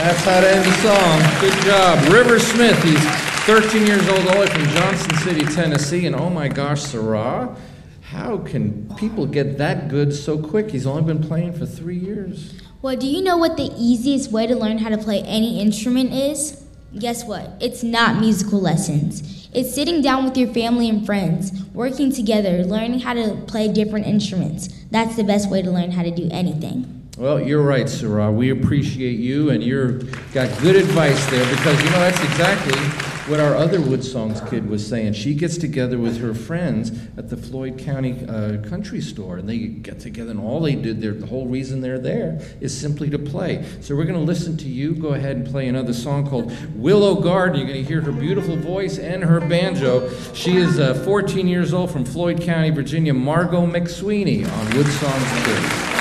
That's how to end the song. Good job. River Smith, he's 13 years old, all the way from Johnson City, Tennessee. And oh my gosh, Sarah, how can people get that good so quick? He's only been playing for 3 years. Well, do you know what the easiest way to learn how to play any instrument is? Guess what? It's not musical lessons. It's sitting down with your family and friends, working together, learning how to play different instruments. That's the best way to learn how to do anything. Well, you're right, Sarah. We appreciate you, and you've got good advice there, because, you know, that's exactly what our other Wood Songs kid was saying. She gets together with her friends at the Floyd County Country Store, and they get together, and all they did there, the whole reason they're there is simply to play. So we're going to listen to you. Go ahead and play another song called Willow Garden. You're going to hear her beautiful voice and her banjo. She is 14 years old from Floyd County, Virginia, Margot McSweeney on Wood Songs Kids.